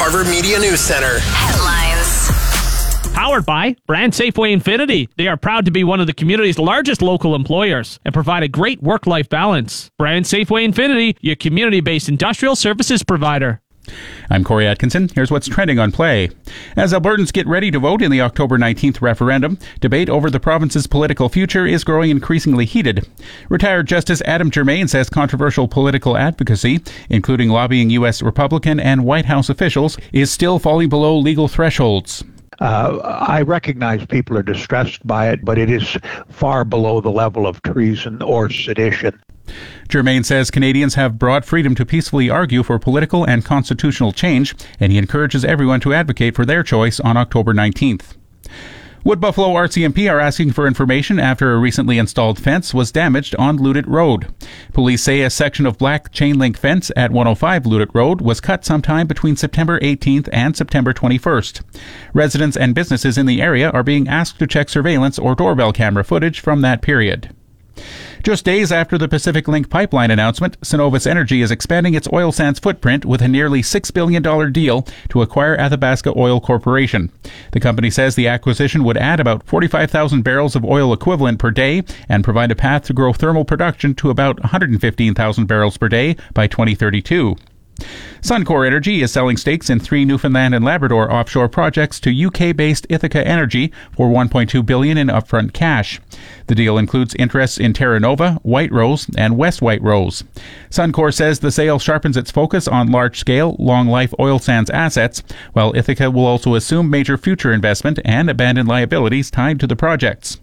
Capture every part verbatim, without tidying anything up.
Harvard Media News Center. Headlines. Powered by Brand Safeway Infinity. They are proud to be one of the community's largest local employers and provide a great work-life balance. Brand Safeway Infinity, your community-based industrial services provider. I'm Corey Atkinson. Here's what's trending on Play. As Albertans get ready to vote in the October nineteenth referendum, debate over the province's political future is growing increasingly heated. Retired Justice Adam Germain says controversial political advocacy, including lobbying U S Republican and White House officials, is still falling below legal thresholds. Uh, I recognize people are distressed by it, but it is far below the level of treason or sedition. Germain says Canadians have broad freedom to peacefully argue for political and constitutional change, and he encourages everyone to advocate for their choice on October nineteenth. Wood Buffalo R C M P are asking for information after a recently installed fence was damaged on Ludit Road. Police say a section of black chain-link fence at one oh five Ludit Road was cut sometime between September eighteenth and September twenty-first. Residents and businesses in the area are being asked to check surveillance or doorbell camera footage from that period. Just days after the Pacific Link pipeline announcement, Cenovus Energy is expanding its oil sands footprint with a nearly six billion dollars deal to acquire Athabasca Oil Corporation. The company says the acquisition would add about forty-five thousand barrels of oil equivalent per day and provide a path to grow thermal production to about one hundred fifteen thousand barrels per day by twenty thirty-two. Suncor Energy is selling stakes in three Newfoundland and Labrador offshore projects to U K-based Ithaca Energy for one point two billion dollars in upfront cash. The deal includes interests in Terra Nova, White Rose, and West White Rose. Suncor says the sale sharpens its focus on large-scale, long-life oil sands assets, while Ithaca will also assume major future investment and abandon liabilities tied to the projects.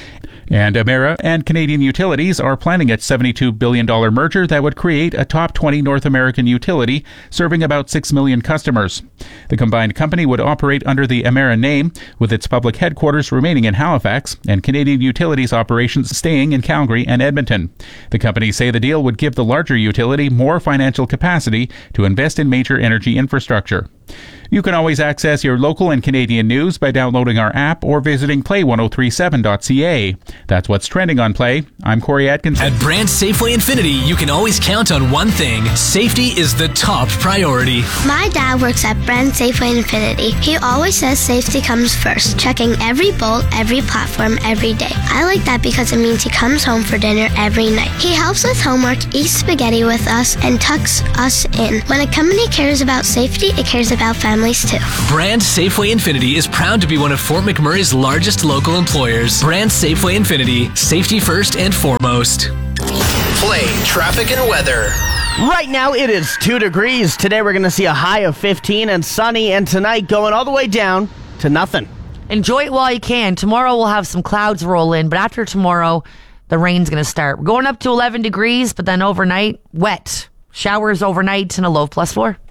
And Emera and Canadian Utilities are planning a seventy-two billion dollars merger that would create a top twenty North American utility serving about six million customers. The combined company would operate under the Emera name, with its public headquarters remaining in Halifax and Canadian Utilities operations staying in Calgary and Edmonton. The companies say the deal would give the larger utility more financial capacity to invest in major energy infrastructure. You can always access your local and Canadian news by downloading our app or visiting play ten thirty-seven dot c a. That's what's trending on Play. I'm Corey Atkinson. At Brand Safeway Infinity, you can always count on one thing. Safety is the top priority. My dad works at Brand Safeway Infinity. He always says safety comes first, checking every bolt, every platform, every day. I like that because it means he comes home for dinner every night. He helps with homework, eats spaghetti with us, and tucks us in. When a company cares about safety, it cares about families too. Brand Safeway Infinity is proud to be one of Fort McMurray's largest local employers. Brand Safeway Infinity, safety first and foremost. Play, traffic, and weather. Right now it is two degrees. Today we're going to see a high of fifteen and sunny, and tonight going all the way down to nothing. Enjoy it while you can. Tomorrow we'll have some clouds roll in, but after tomorrow, the rain's going to start. We're going up to eleven degrees, but then overnight, wet. Showers overnight and a low plus four.